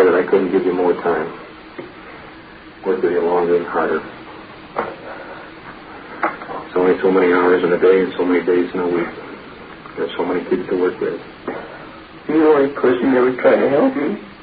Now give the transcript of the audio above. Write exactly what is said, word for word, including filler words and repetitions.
that I couldn't give you more time. Work with you longer and harder. It's only so many hours in a day and so many days in a week. There's so many kids to work with. You're the only person that would try to help me.